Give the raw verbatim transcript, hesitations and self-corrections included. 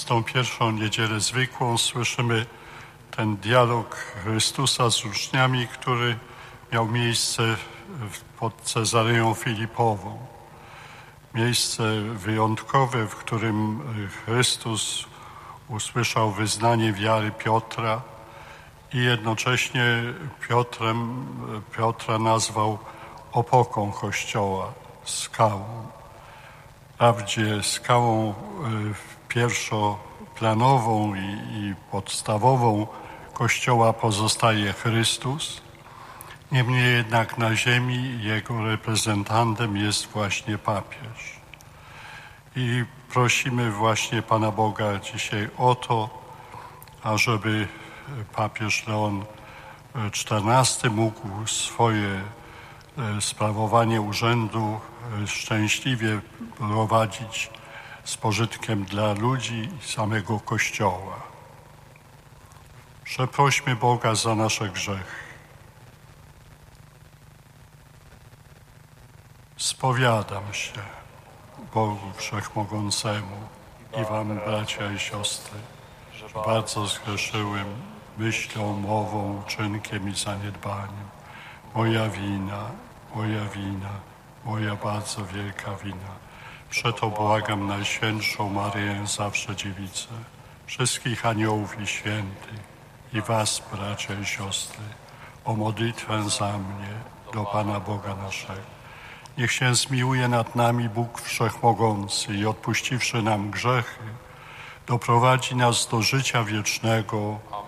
Przez tą pierwszą niedzielę zwykłą słyszymy ten dialog Chrystusa z uczniami, który miał miejsce pod Cezareją Filipową. Miejsce wyjątkowe, w którym Chrystus usłyszał wyznanie wiary Piotra i jednocześnie Piotrem, Piotra nazwał opoką Kościoła, skałą. Wprawdzie skałą pierwszoplanową i, i podstawową Kościoła pozostaje Chrystus, niemniej jednak na ziemi jego reprezentantem jest właśnie papież. I prosimy właśnie Pana Boga dzisiaj o to, ażeby papież Leon czternasty mógł swoje sprawowanie urzędu szczęśliwie prowadzić z pożytkiem dla ludzi i samego Kościoła. Przeprośmy Boga za nasze grzechy. Spowiadam się Bogu Wszechmogącemu i wam, bracia i siostry, że bardzo zgrzeszyłem myślą, mową, uczynkiem i zaniedbaniem. Moja wina, moja wina, moja bardzo wielka wina. Przeto błagam Najświętszą Maryję, zawsze Dziewicę, wszystkich aniołów i świętych i was, bracia i siostry, o modlitwę za mnie do Pana Boga naszego. Niech się zmiłuje nad nami Bóg Wszechmogący i odpuściwszy nam grzechy, doprowadzi nas do życia wiecznego.